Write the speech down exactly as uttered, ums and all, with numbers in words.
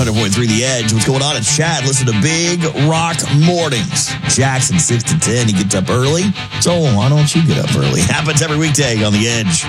one hundred point three The Edge. What's going on? It's Chad. Listen to Big Rock Mornings. Jackson, six to ten. He gets up early. So why don't you get up early? Happens every weekday on The Edge.